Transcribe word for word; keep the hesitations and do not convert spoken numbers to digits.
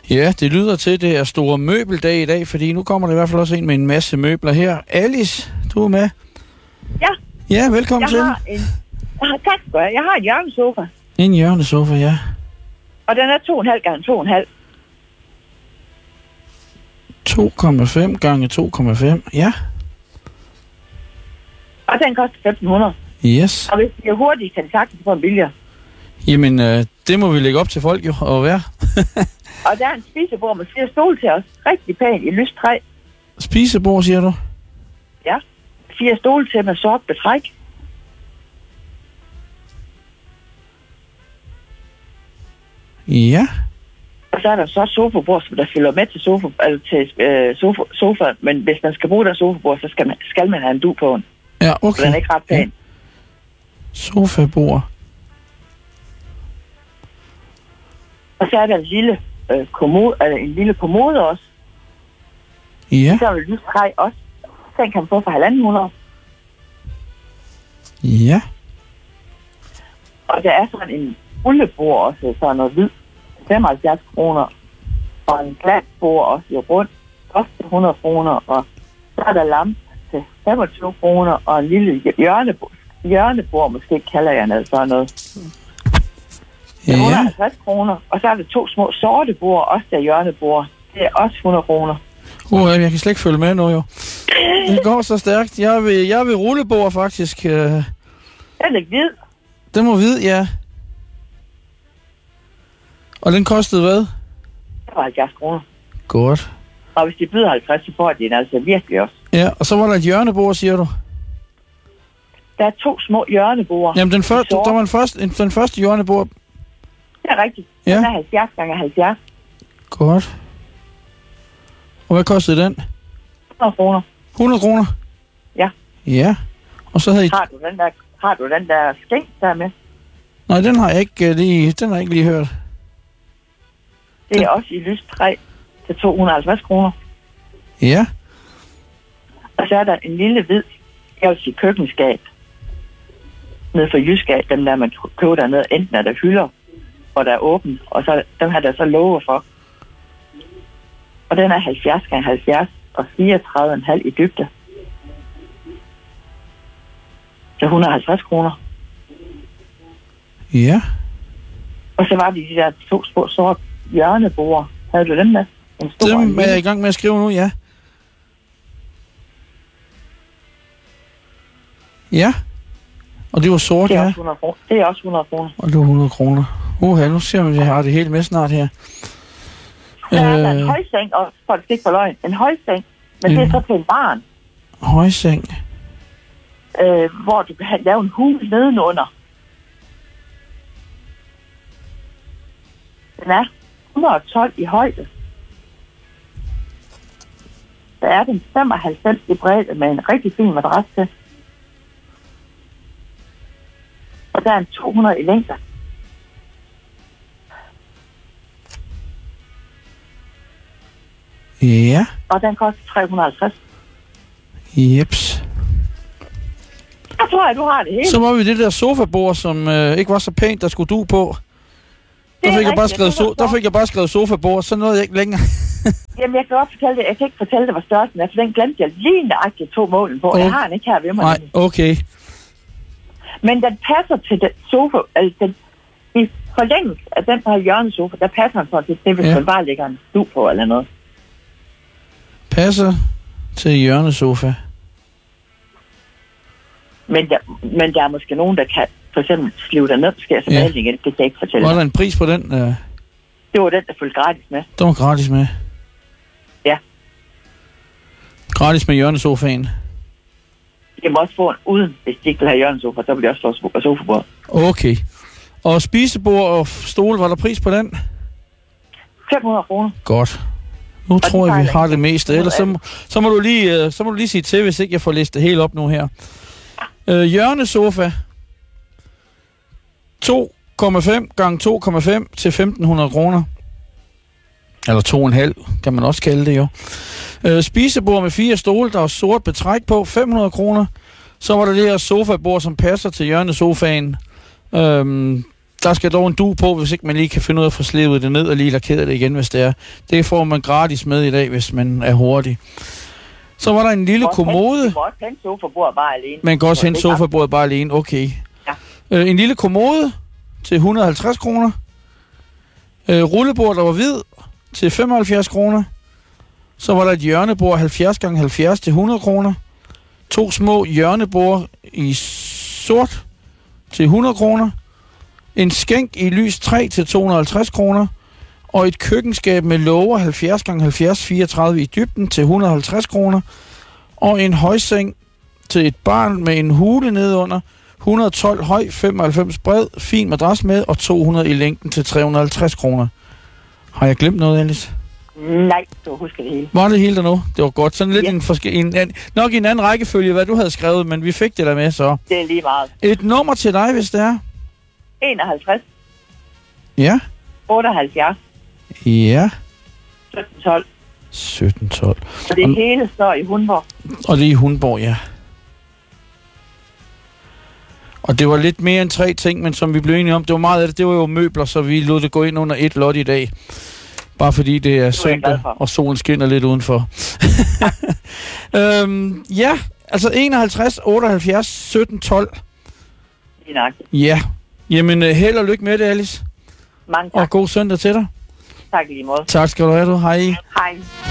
Ja, det lyder til, det er store møbeldag i dag, fordi nu kommer der i hvert fald også en med en masse møbler her. Alice, du er med? Ja. Ja, velkommen jeg til. Har en, jeg har, tak skal du have. Jeg har en hjørnesofa. En hjørnesofa, ja. Og den er to komma fem gange to komma fem. to komma fem gange to komma fem, ja. Og den koster femten hundrede. Yes. Og hvis det er hurtigt, kan de sagtens få en billigere. Jamen, øh, det må vi lægge op til folk jo, at være. Og der er en spisebord med fire stole til os. Rigtig pæn i lyst træ. Spisebord, siger du? Ja. Fire stole til med sort betræk. Ja. Og så er der så et sofabord, som der følger med til sofa, altså til øh, sofa, sofa. Men hvis man skal bruge den sofabord, så skal man, skal man have en du på den. Ja, okay. Så den er ikke ret pæn. Ja. Sofabord. Og så er der en lille, øh, kommode, altså en lille kommode også. Ja. Så er der lyst træ også. Den kan man få for halvanden hundrede. Ja. Og der er sådan en rullebord også, sådan noget hvid, femoghalvfjerds kroner. Og en glasbord også i rund, også til hundrede kroner. Og så er der lampe til femogtyve kroner, og en lille hjørnebord, hjørnebord måske kalder jeg noget sådan noget. Det er et hundrede og halvtreds kroner, og så er der to små sorte bord, også der hjørnebord. Det er også hundrede kroner. Uh, jeg kan slet ikke følge med nu, jo. Det går så stærkt. Jeg vil, jeg vil rullebord, faktisk. Den er hvid. Den må hvid, ja. Og den kostede hvad? Det var halvfjerds kroner. Godt. Og hvis de byder halvtreds, så får de den altså virkelig også. Ja, og så var der et hjørnebord, siger du? Der er to små hjørnebord. Jamen, den, første, der var den, første, den første hjørnebord. Det er rigtigt. Ja. Den er halvfjerds gange halvfjerds. Godt. Og hvad kostede den? hundrede kroner. hundrede kroner? Ja. Ja. Og så havde I... Har du den der, har du den der skænk der med? Nej, den har jeg ikke lige, den har jeg ikke lige hørt. Det er den... også i lyst træ til to hundrede og halvtreds kroner. Ja. Og så er der en lille hvid, jeg vil sige køkkenskab. Nede for Jyskab, dem der man køber dernede, enten er der hylder, og der er åbent, og så dem har der så lover for. Og den er halvfjerds gange halvfjerds og fireogtredive komma fem i dybde. Til hundrede og halvtreds kroner. Ja. Og så var det de der to små sort hjørnebord. Havde du den med? En stor dem er jeg i gang med at skrive nu, ja. Ja. Og det var sort, det er ja. Også hundrede kroner. Det er også hundrede kroner. Og det var hundrede kroner. Uha, nu ser vi, at jeg har det hele med snart her. Så er der en højseng, og for det ikke for løgn, en højseng, men en det er så til en barn. Højseng? Øh, hvor du kan lave en hule nedenunder. Den er et hundrede og tolv i højde. Der er den femoghalvfems i bredde med en rigtig fin madras til. Og der er en to hundrede i længde. Ja. Og den koster tre hundrede og halvtreds. Jeps. Jeg tror, at du har det hele. Så var vi det der sofabord, som øh, ikke var så pænt, der skulle du på. Der fik, jeg bare skrevet so- der fik jeg bare skrevet sofabord, så nåede jeg ikke længere. Jamen, jeg kan godt fortælle det. Jeg kan ikke fortælle det, hvor størrelsen er, for den glemte jeg lige nøjagtigt to målen på. Okay. Jeg har den ikke her ved mig. Nej, okay. Men den passer til den sofa, altså den, i forlængelse af den her hjørnesofa, der passer den så til det, hvis ja. man bare lægger en stue på eller noget. Passer til hjørnesofa. Men der, men der er måske nogen, der kan for eksempel slive den ned, sker så maling igen. Det kan jeg ikke fortælle. Var der en pris på den? Uh... Det var den, der fulgte gratis med. Den var gratis med? Ja. Gratis med hjørnesofaen? Jeg må også få en uden, hvis de ikke vil have hjørnesofa, så vil de også få sofabord. Okay. Og spisebord og stole, var der pris på den? fem hundrede kroner. Godt. Nu og tror jeg, vi har det meste. Ellers så, så, må du lige, så må du lige sige til, hvis ikke jeg får læst det helt op nu her. Øh, hjørnesofa. to komma fem gange to komma fem til femten hundrede kroner. Eller to komma fem kan man også kalde det jo. Øh, spisebord med fire stole, der var sort betræk på, fem hundrede kroner. Så var der det her sofabord, som passer til hjørnesofaen. Øhm, Der skal dog en du på, hvis ikke man lige kan finde ud af at få slevet det ned og lige lakeret det igen, hvis det er. Det får man gratis med i dag, hvis man er hurtig. Så var der en lille kommode. Du må også hente sofabordet bare alene. Man kan også hente sofabordet bare alene, okay. Ja. Øh, en lille kommode til et hundrede og halvtreds kroner. Øh, rullebord, der var hvid, til femoghalvfjerds kroner. Så var der et hjørnebord halvfjerds gange halvfjerds til hundrede kroner. To små hjørnebord i sort til hundrede kroner. En skænk i lys træ til to hundrede og halvtreds kroner. Og et køkkenskab med låger halvfjerds gange halvfjerds fireogtredive i dybden til et hundrede og halvtreds kroner. Og en højseng til et barn med en hule nedunder. et hundrede og tolv høj, femoghalvfems bred, fin madras med og to hundrede i længden til tre hundrede og halvtreds kroner. Har jeg glemt noget, Alice? Nej, du husker det hele. Var det hele der nu? Det var godt. Sådan lidt Ja. en forske- en, en, nok i en anden rækkefølge, hvad du havde skrevet, men vi fik det der med, så. Det er lige meget. Et nummer til dig, hvis det er. enoghalvtreds, Ja. otteoghalvfjerds, Ja. sytten tolv. sytten tolv. Og det Og, hele står i Hundborg. og det er i Hundborg, ja. Og det var lidt mere end tre ting, men som vi blev enige om, det var meget af det, det var jo møbler, så vi lod det gå ind under et lot i dag. Bare fordi det er søndag, og solen skinner lidt udenfor. øhm, ja, altså enoghalvtreds, otteoghalvfjerds, sytten tolv. Lige nok. Ja. Jamen, øh, held og lykke med det, Alice. Mange tak. Og god søndag til dig. Tak lige måde. Tak skal du have, du. Hej. Hej.